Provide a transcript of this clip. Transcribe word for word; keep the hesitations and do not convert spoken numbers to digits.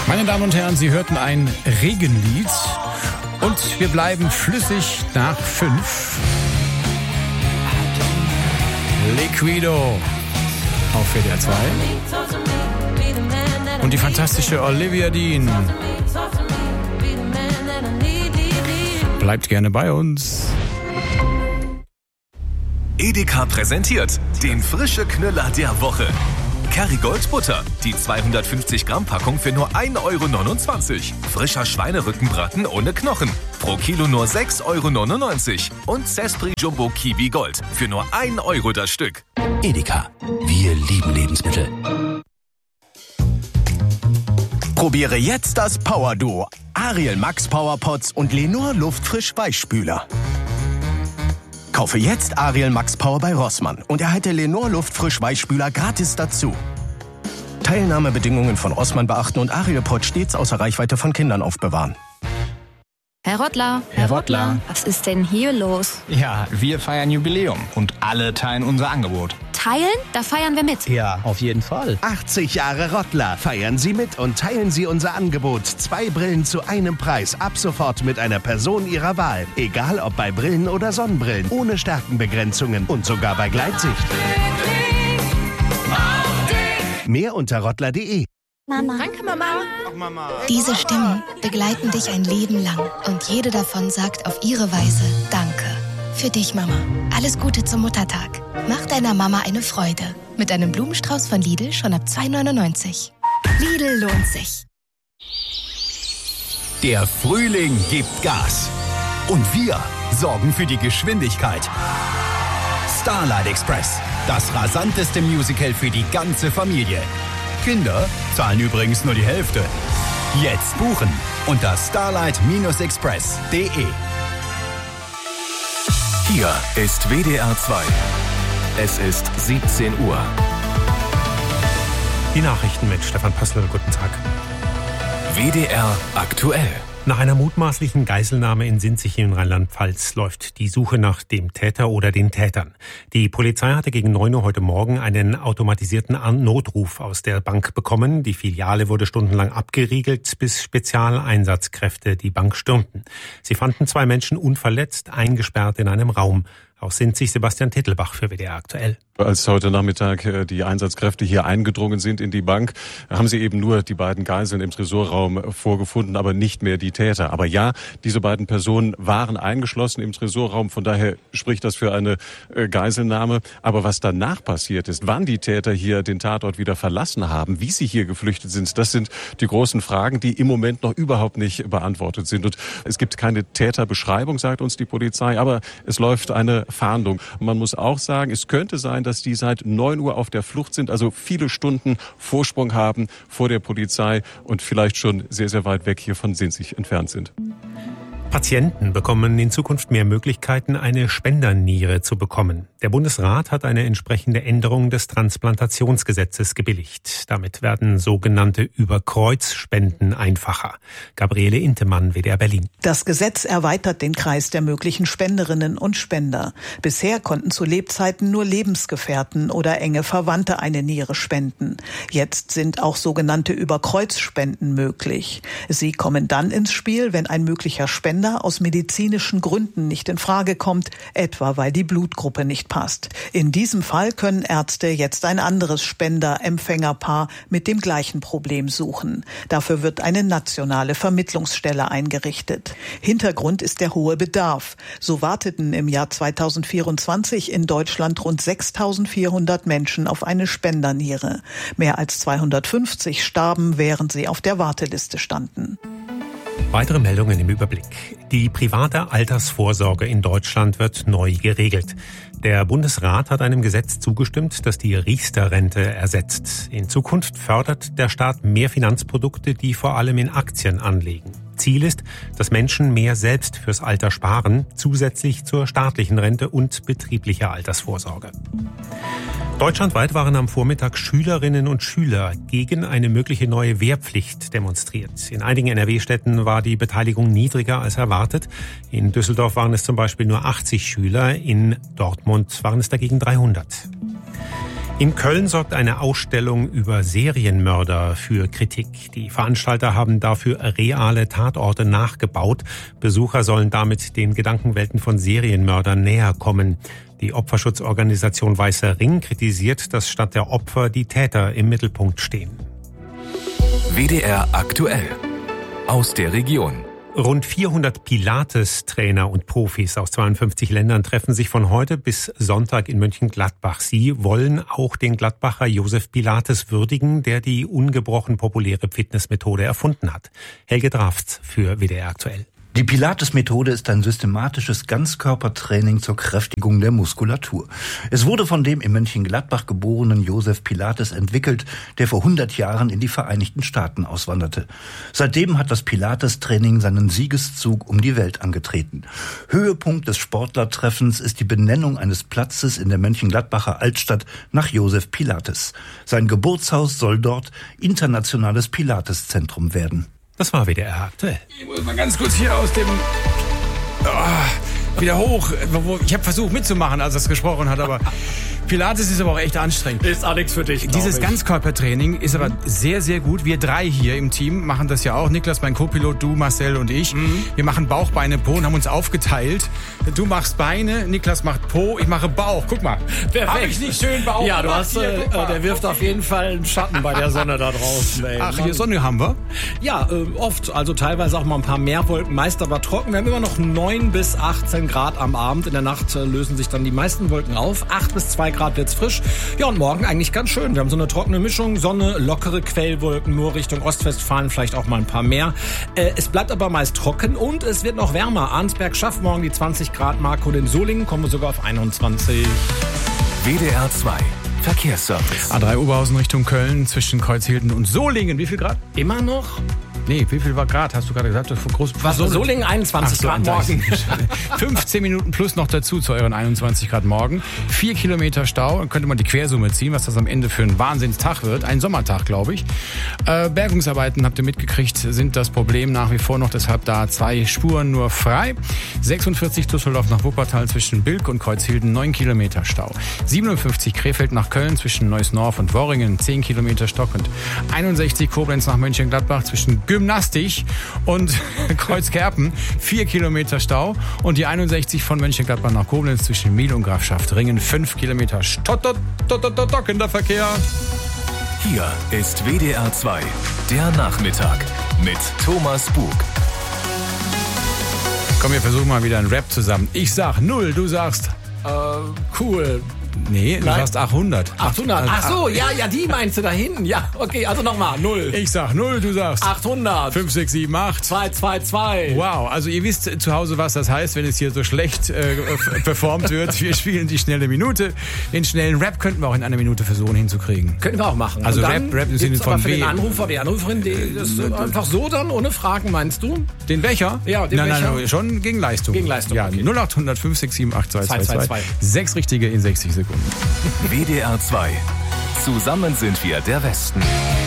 Meine Damen und Herren, Sie hörten ein Regenlied und wir bleiben flüssig nach fünf. Liquido auf W D R zwei und die fantastische Olivia Dean. Bleibt gerne bei uns. Edeka präsentiert den frische Knüller der Woche. Kerrygold Butter, die zweihundertfünfzig Gramm Packung für nur ein Euro neunundzwanzig. Frischer Schweinerückenbraten ohne Knochen, pro Kilo nur sechs Euro neunundneunzig. Und Zespri Jumbo Kiwi Gold für nur ein Euro das Stück. Edeka, wir lieben Lebensmittel. Probiere jetzt das Power Duo. Ariel Max Power Pots und Lenor Luftfrisch Weichspüler. Kaufe jetzt Ariel Max Power bei Rossmann und erhalte Lenor Luftfrisch Weichspüler gratis dazu. Teilnahmebedingungen von Rossmann beachten und Ariel Pot stets außer Reichweite von Kindern aufbewahren. Herr Rottler, Herr Rottler, was ist denn hier los? Ja, wir feiern Jubiläum und alle teilen unser Angebot. Teilen? Da feiern wir mit. Ja, auf jeden Fall. achtzig Jahre Rottler. Feiern Sie mit und teilen Sie unser Angebot. Zwei Brillen zu einem Preis. Ab sofort mit einer Person Ihrer Wahl. Egal ob bei Brillen oder Sonnenbrillen. Ohne Stärkenbegrenzungen und sogar bei Gleitsicht. Mehr unter rottler punkt de. Mama. Danke, Mama. Ach, Mama. Diese Stimmen begleiten dich ein Leben lang. Und jede davon sagt auf ihre Weise Danke. Für dich, Mama. Alles Gute zum Muttertag. Mach deiner Mama eine Freude. Mit einem Blumenstrauß von Lidl schon ab zwei neunundneunzig. Lidl lohnt sich. Der Frühling gibt Gas. Und wir sorgen für die Geschwindigkeit. Starlight Express. Das rasanteste Musical für die ganze Familie. Kinder zahlen übrigens nur die Hälfte. Jetzt buchen unter starlight express punkt de. Hier ist W D R zwei. Es ist siebzehn Uhr. Die Nachrichten mit Stefan Pössl. Guten Tag. W D R aktuell. Nach einer mutmaßlichen Geiselnahme in Sinzig in Rheinland-Pfalz läuft die Suche nach dem Täter oder den Tätern. Die Polizei hatte gegen neun Uhr heute Morgen einen automatisierten Notruf aus der Bank bekommen. Die Filiale wurde stundenlang abgeriegelt, bis Spezialeinsatzkräfte die Bank stürmten. Sie fanden zwei Menschen unverletzt, eingesperrt in einem Raum. Aus Sinzig Sebastian Tittelbach für W D R aktuell. Als heute Nachmittag die Einsatzkräfte hier eingedrungen sind in die Bank, haben sie eben nur die beiden Geiseln im Tresorraum vorgefunden, aber nicht mehr die Täter. Aber ja, diese beiden Personen waren eingeschlossen im Tresorraum, von daher spricht das für eine Geiselnahme. Aber was danach passiert ist, wann die Täter hier den Tatort wieder verlassen haben, wie sie hier geflüchtet sind, das sind die großen Fragen, die im Moment noch überhaupt nicht beantwortet sind. Und es gibt keine Täterbeschreibung, sagt uns die Polizei, aber es läuft eine Fahndung. Und man muss auch sagen, es könnte sein, dass die seit neun Uhr auf der Flucht sind, also viele Stunden Vorsprung haben vor der Polizei und vielleicht schon sehr, sehr weit weg hier von Sinzig entfernt sind. Patienten bekommen in Zukunft mehr Möglichkeiten, eine Spenderniere zu bekommen. Der Bundesrat hat eine entsprechende Änderung des Transplantationsgesetzes gebilligt. Damit werden sogenannte Überkreuzspenden einfacher. Gabriele Intemann, W D R Berlin. Das Gesetz erweitert den Kreis der möglichen Spenderinnen und Spender. Bisher konnten zu Lebzeiten nur Lebensgefährten oder enge Verwandte eine Niere spenden. Jetzt sind auch sogenannte Überkreuzspenden möglich. Sie kommen dann ins Spiel, wenn ein möglicher Spender aus medizinischen Gründen nicht in Frage kommt, etwa weil die Blutgruppe nicht passt. In diesem Fall können Ärzte jetzt ein anderes Spender-Empfängerpaar mit dem gleichen Problem suchen. Dafür wird eine nationale Vermittlungsstelle eingerichtet. Hintergrund ist der hohe Bedarf. So warteten im Jahr zweitausendvierundzwanzig in Deutschland rund sechstausendvierhundert Menschen auf eine Spenderniere. Mehr als zweihundertfünfzig starben, während sie auf der Warteliste standen. Weitere Meldungen im Überblick. Die private Altersvorsorge in Deutschland wird neu geregelt. Der Bundesrat hat einem Gesetz zugestimmt, das die Riester-Rente ersetzt. In Zukunft fördert der Staat mehr Finanzprodukte, die vor allem in Aktien anlegen. Ziel ist, dass Menschen mehr selbst fürs Alter sparen, zusätzlich zur staatlichen Rente und betrieblicher Altersvorsorge. Deutschlandweit waren am Vormittag Schülerinnen und Schüler gegen eine mögliche neue Wehrpflicht demonstriert. In einigen N R W-Städten war die Beteiligung niedriger als erwartet. In Düsseldorf waren es zum Beispiel nur achtzig Schüler, in Dortmund waren es dagegen dreihundert. In Köln sorgt eine Ausstellung über Serienmörder für Kritik. Die Veranstalter haben dafür reale Tatorte nachgebaut. Besucher sollen damit den Gedankenwelten von Serienmördern näher kommen. Die Opferschutzorganisation Weißer Ring kritisiert, dass statt der Opfer die Täter im Mittelpunkt stehen. W D R aktuell. Aus der Region. Rund vierhundert Pilates-Trainer und Profis aus zweiundfünfzig Ländern treffen sich von heute bis Sonntag in Mönchengladbach. Sie wollen auch den Gladbacher Josef Pilates würdigen, der die ungebrochen populäre Fitnessmethode erfunden hat. Helge Drafts für W D R aktuell. Die Pilates-Methode ist ein systematisches Ganzkörpertraining zur Kräftigung der Muskulatur. Es wurde von dem in Mönchengladbach geborenen Josef Pilates entwickelt, der vor hundert Jahren in die Vereinigten Staaten auswanderte. Seitdem hat das Pilates-Training seinen Siegeszug um die Welt angetreten. Höhepunkt des Sportlertreffens ist die Benennung eines Platzes in der Mönchengladbacher Altstadt nach Josef Pilates. Sein Geburtshaus soll dort internationales Pilates-Zentrum werden. Das war W D R aktuell. Ich muss mal ganz kurz hier aus dem... Oh, wieder hoch. Ich habe versucht mitzumachen, als er es gesprochen hat, aber Pilates ist aber auch echt anstrengend. Ist auch nichts für dich, Dieses ich. Ganzkörpertraining ist aber sehr, sehr gut. Wir drei hier im Team machen das ja auch. Niklas, mein Co-Pilot, du, Marcel und ich. Mhm. Wir machen Bauch, Beine, Po und haben uns aufgeteilt. Du machst Beine, Niklas macht Po, ich mache Bauch. Guck mal. Perfekt. Hab ich nicht schön Bauch? Ja, du hast, hier, äh, der wirft auf jeden Fall einen Schatten bei der Sonne da draußen. Ey. Ach, hier Sonne haben wir? Ja, äh, oft. Also teilweise auch mal ein paar mehr Wolken, meist aber trocken. Wir haben immer noch neun bis achtzehn Grad am Abend. In der Nacht äh, lösen sich dann die meisten Wolken auf. acht bis zwei Grad wird's frisch. Ja, und morgen eigentlich ganz schön. Wir haben so eine trockene Mischung. Sonne, lockere Quellwolken, nur Richtung Ostwestfalen vielleicht auch mal ein paar mehr. Äh, es bleibt aber meist trocken und es wird noch wärmer. Arnsberg schafft morgen die zwanzig Grad Marke und in Solingen kommen wir sogar auf einundzwanzig. W D R zwei. Verkehrsservice. A drei Oberhausen Richtung Köln zwischen Kreuzhilden und Solingen. Wie viel Grad? Immer noch? Nee, wie viel war Grad? Hast du gerade gesagt? Groß, Was, so Solingen einundzwanzig so, Grad morgen. fünfzehn Minuten plus noch dazu zu euren einundzwanzig Grad morgen. Vier Kilometer Stau. Dann könnte man die Quersumme ziehen, was das am Ende für ein Wahnsinnstag wird. Ein Sommertag, glaube ich. Äh, Bergungsarbeiten, habt ihr mitgekriegt, sind das Problem nach wie vor noch. Deshalb da zwei Spuren nur frei. sechsundvierzig Düsseldorf nach Wuppertal zwischen Bilk und Kreuzhilden, neun Kilometer Stau. siebenundfünfzig Krefeld nach Köln zwischen Neuss-Norf und Worringen, zehn Kilometer Stock. Und einundsechzig Koblenz nach Mönchengladbach zwischen Gymnastik und Kreuzkerpen, vier Kilometer Stau. Und die einundsechzig von Mönchengladbach nach Koblenz zwischen Miel und Grafschaft Ringen, fünf Kilometer stockender Verkehr. Hier ist W D R zwei, der Nachmittag mit Thomas Bug. Komm, wir versuchen mal wieder einen Rap zusammen. Ich sag null, du sagst... Äh, cool. Nee, du Nein. sagst achthundert. achthundert. Ach so, ja, ja, die meinst du da hinten. Ja, okay, also nochmal, null. Ich sag null, du sagst achthundert. fünf, sechs, sieben, acht. zwei, zwei, zwei. Wow, also ihr wisst zu Hause, was das heißt, wenn es hier so schlecht äh, performt wird. Wir spielen die schnelle Minute. Den schnellen Rap könnten wir auch in einer Minute versuchen hinzukriegen. Könnten wir auch machen. Also Und Rap, dann Rap im Sinne gibt's von aber für W. den Anrufer, die Anruferin, die, das ist einfach so dann, ohne Fragen, meinst du? Den Becher? Ja, den nein, Becher. Nein, schon gegen Leistung. Gegen Leistung, Ja, okay. null acht hundert fünf sechs sieben acht zwei zwei zwei, zwei, zwei. zwei. Sechs richtige in sechzig Sekunden. W D R zwei. Zusammen sind wir der Westen.